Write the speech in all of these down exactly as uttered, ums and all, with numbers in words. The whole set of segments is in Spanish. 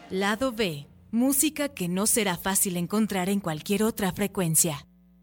Lado B. Música que no será fácil encontrar en cualquier otra frecuencia.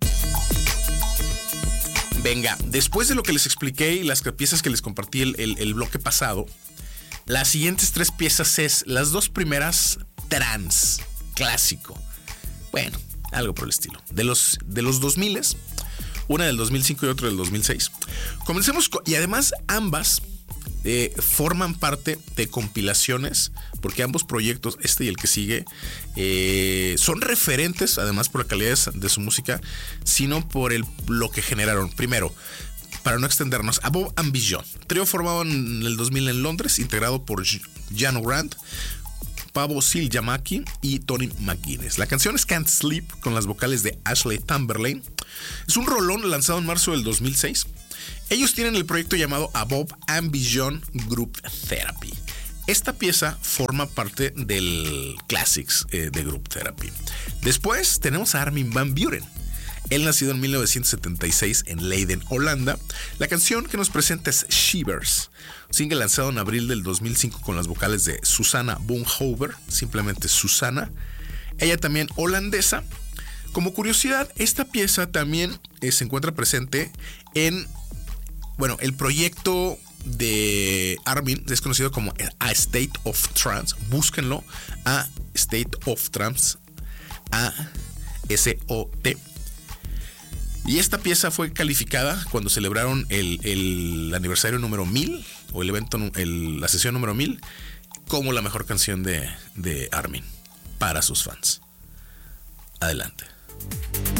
Venga, después de lo que les expliqué y las piezas que les compartí el, el, el bloque pasado, las siguientes tres piezas es las dos primeras trance, clásico. Bueno, algo por el estilo. De los, de los dos mil, una del dos mil cinco y otra del dos mil seis. Comencemos con, y además ambas eh, forman parte de compilaciones, porque ambos proyectos, este y el que sigue, eh, son referentes, además por la calidad de su música, sino por el, lo que generaron. Primero, para no extendernos, Above and Beyond, trío formado en el dos mil en Londres, integrado por Jano Grant, Paavo Siljamäki y Tony McGuinness. La canción es Can't Sleep, con las vocales de Ashley Tamberlane. Es un rolón lanzado en marzo del dos mil seis. Ellos tienen el proyecto llamado Above and Beyond Group Therapy. Esta pieza forma parte del Classics eh, de Group Therapy. Después tenemos a Armin van Buuren. Él nacido en mil novecientos setenta y seis en Leiden, Holanda. La canción que nos presenta es Shivers, single lanzado en abril del dos mil cinco con las vocales de Susanna Bonhoeffer, simplemente Susana. Ella también holandesa. Como curiosidad, esta pieza también eh, se encuentra presente en, bueno, el proyecto de Armin, es conocido como A State of Trance. Búsquenlo, A State of Trance, A S O T. Y esta pieza fue calificada cuando celebraron el, el aniversario número mil, o el evento, el, la sesión número mil, como la mejor canción de, de Armin para sus fans. Adelante.